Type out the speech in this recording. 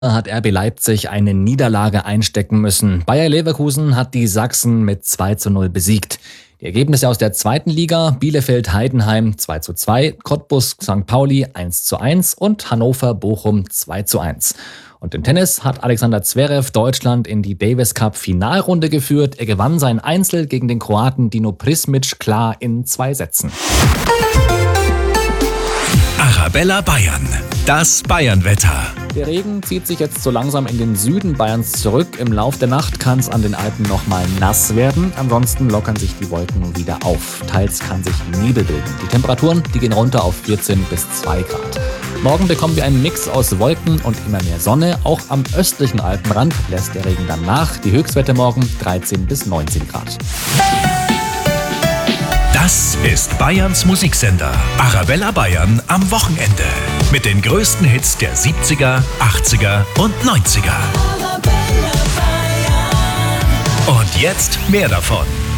Hat RB Leipzig eine Niederlage einstecken müssen. Bayer Leverkusen hat die Sachsen mit 2:0 besiegt. Die Ergebnisse aus der zweiten Liga: Bielefeld-Heidenheim 2:2, Cottbus-St. Pauli 1:1 und Hannover-Bochum 2:1. Und im Tennis hat Alexander Zverev Deutschland in die Davis Cup Finalrunde geführt. Er gewann sein Einzel gegen den Kroaten Dino Prismic klar in 2 Sätzen. Arabella Bayern, das Bayernwetter. Der Regen zieht sich jetzt so langsam in den Süden Bayerns zurück. Im Lauf der Nacht kann es an den Alpen nochmal nass werden. Ansonsten lockern sich die Wolken wieder auf. Teils kann sich Nebel bilden. Die Temperaturen, die gehen runter auf 14 bis 2 Grad. Morgen bekommen wir einen Mix aus Wolken und immer mehr Sonne. Auch am östlichen Alpenrand lässt der Regen dann nach. Die Höchstwerte morgen 13 bis 19 Grad. Das ist Bayerns Musiksender Arabella Bayern am Wochenende. Mit den größten Hits der 70er, 80er und 90er. Und jetzt mehr davon.